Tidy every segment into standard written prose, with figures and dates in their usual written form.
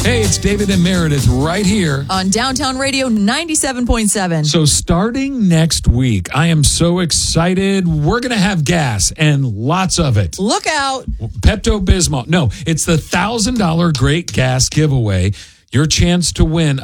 Hey, it's David and Meredith right here on Downtown Radio 97.7. So starting next week, I am so excited. We're going to have gas and lots of it. Look out. Pepto-Bismol. No, it's the $1,000 Great Gas Giveaway. Your chance to win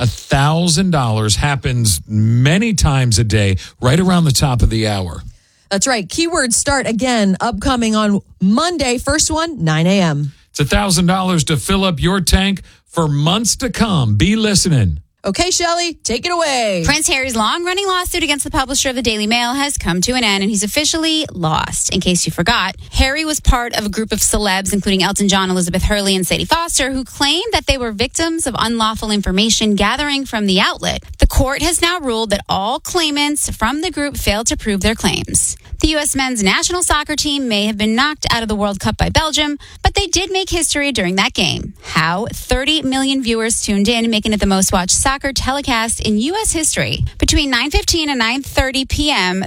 $1,000 happens many times a day, right around the top of the hour. That's right. Keywords start again, upcoming on Monday. First one, 9 a.m. It's $1,000 to fill up your tank for months to come. Be listening. Okay, Shelley, take it away. Prince Harry's long-running lawsuit against the publisher of the Daily Mail has come to an end, and he's officially lost. In case you forgot, Harry was part of a group of celebs, including Elton John, Elizabeth Hurley, and Sadie Foster, who claimed that they were victims of unlawful information gathering from the outlet. The court has now ruled that all claimants from the group failed to prove their claims. The U.S. men's national soccer team may have been knocked out of the World Cup by Belgium, but they did make history during that game. How? 30 million viewers tuned in, making it the most watched soccer telecast in U.S. history. Between 9:15 and 9:30 p.m.,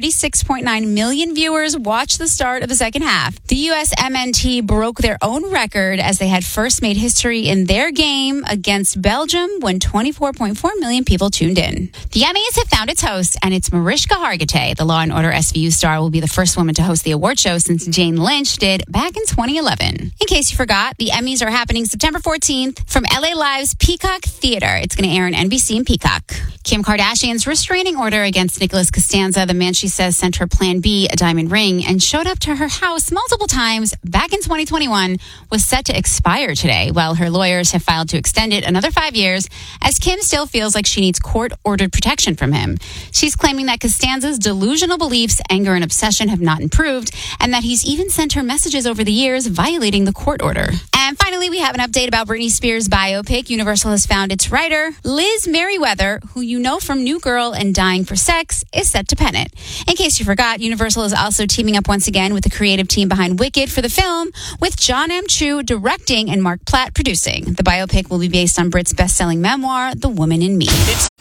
36.9 million viewers watched the start of the second half. The U.S. MNT broke their own record as they had first made history in their game against Belgium when 24.4 million people tuned in. The Emmys have found its host, and it's Mariska Hargitay. The Law & Order SVU star will be the first woman to host the award show since Jane Lynch did back in 2011. In case you forgot, the Emmys are happening September 14th from LA Live's Peacock Theater. It's going to air on NBC and Peacock. Kim Kardashian's restraining order against Nicholas Costanza, the man she says sent her Plan B, a diamond ring, and showed up to her house multiple times back in 2021, was set to expire today, while her lawyers have filed to extend it another 5 years, as Kim still feels like she needs court-ordered protection from him. She's claiming that Costanza's delusional beliefs, anger, and obsession have not improved, and that he's even sent her messages over the years violating the court order. And finally, we have an update about Britney Spears' biopic. Universal has found its writer, Liz Merriweather, who you know from New Girl and Dying for Sex, is set to pen it. In case you forgot, Universal is also teaming up once again with the creative team behind Wicked for the film, with John M. Chu directing and Mark Platt producing. The biopic will be based on Brit's best-selling memoir, The Woman in Me.